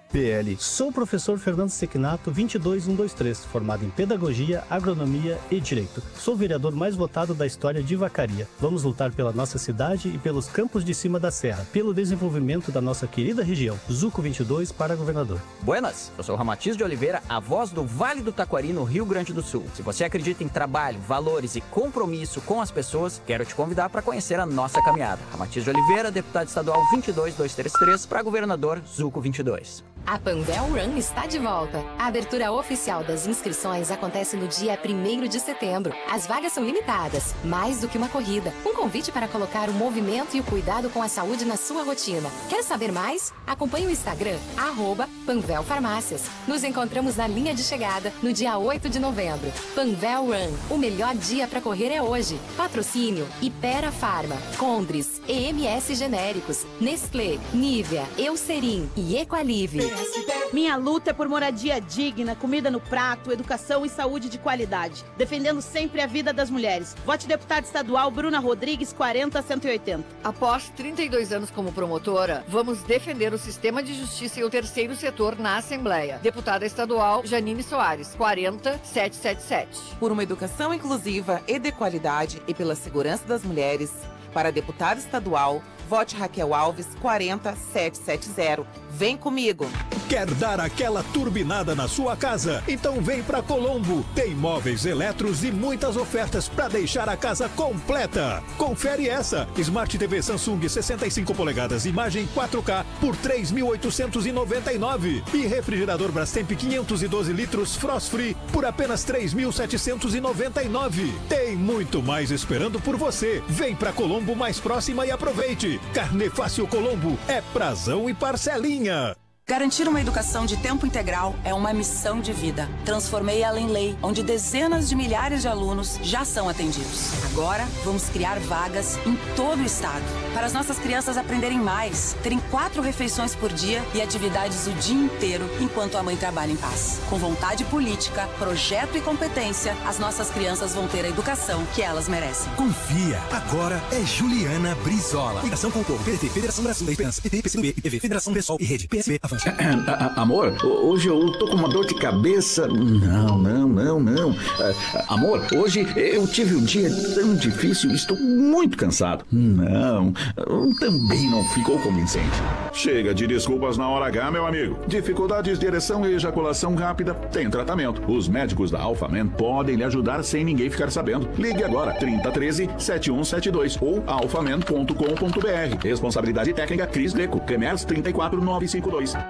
PL. Sou o professor Fernando Sequinato, 22123, formado em Pedagogia, Agronomia e Direito. Sou o vereador mais votado da história de Vacaria. Vamos lutar pela nossa cidade e pelos campos de cima da serra, pelo desenvolvimento da nossa querida região. Zuco 22 para governador. Buenas, eu sou o Ramatiz de Oliveira, a voz do Vale do Taquari, no Rio Grande do Sul. Se você acredita em trabalho, valores e compromisso com as pessoas, quero te convidar para conhecer a nossa caminhada. Ramatiz de Oliveira, deputado estadual 22233, para governador Zuco 22. A Panvel Run está de volta. A abertura oficial das inscrições acontece no dia 1º de setembro. As vagas são limitadas, mais do que uma corrida. Um convite para colocar o movimento e o cuidado com a saúde na sua rotina. Quer saber mais? Acompanhe o Instagram, @PanvelFarmácias. Nos encontramos na linha de chegada no dia 8 de novembro. Panvel Run, o melhor dia para correr é hoje. Patrocínio Ipera Farma, Condres, EMS Genéricos, Nestlé, Nivea, Eucerin e Equalive. Minha luta é por moradia digna, comida no prato, educação e saúde de qualidade. Defendendo sempre a vida das mulheres. Vote deputada estadual Bruna Rodrigues, 40180. Após 32 anos como promotora, vamos defender o sistema de justiça e o terceiro setor na Assembleia. Deputada estadual Janine Soares, 40777. Por uma educação inclusiva e de qualidade e pela segurança das mulheres, para deputada estadual, vote Raquel Alves, 40770. Vem comigo! Quer dar aquela turbinada na sua casa? Então vem pra Colombo. Tem móveis, eletros e muitas ofertas para deixar a casa completa. Confere essa: Smart TV Samsung 65 polegadas, imagem 4K por 3.899 e refrigerador Brastemp 512 litros Frost Free por apenas 3.799. Tem muito mais esperando por você. Vem pra Colombo mais próxima e aproveite. Carne Fácil Colombo é prazão e parcelinha. Garantir uma educação de tempo integral é uma missão de vida. Transformei ela em lei, onde dezenas de milhares de alunos já são atendidos. Agora, vamos criar vagas em todo o estado, para as nossas crianças aprenderem mais, terem 4 refeições por dia e atividades o dia inteiro, enquanto a mãe trabalha em paz. Com vontade política, projeto e competência, as nossas crianças vão ter a educação que elas merecem. Confia, agora é Juliana Brizola. Ligação com o povo. PDT, Federação Brasil da Esperança, PT, PCdoB, IPV, Federação Pessoal e Rede, PSB, Avanço. Amor, hoje eu tô com uma dor de cabeça. Não. Amor, hoje eu tive um dia tão difícil e estou muito cansado. Não, também não ficou convincente. Chega de desculpas na hora H, meu amigo. Dificuldades de ereção e ejaculação rápida tem tratamento. Os médicos da Alphaman podem lhe ajudar sem ninguém ficar sabendo. Ligue agora, 3013-7172 ou alphaman.com.br. Responsabilidade técnica Cris Greco, Cremers 34952.